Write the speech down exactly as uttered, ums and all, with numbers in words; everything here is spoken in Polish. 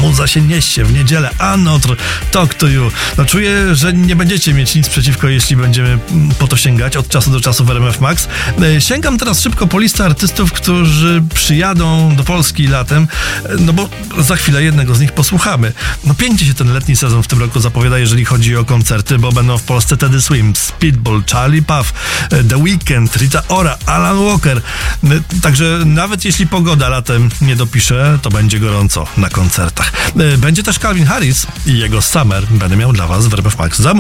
muza się niesie w niedzielę. Another Talk to You. No czuję, że nie będziecie mieć nic przeciwko, jeśli będziemy po to sięgać od czasu do czasu w R M F Max. Sięgam teraz szybko po listę artystów, którzy przyjadą do Polski latem, no bo za chwilę jednego z nich posłuchamy. No pięknie się ten letni sezon w tym roku zapowiada, jeżeli chodzi o koncerty, bo będą w Polsce Teddy Swims, Pitbull, Charlie Puth, The Weeknd, Rita Ora, Alan Walker. Także nawet jeśli pogoda latem nie dopisze, to będzie gorąco na koncertach. Będzie też Calvin Harris i jego Summer. Będę miał dla was w R M F Max za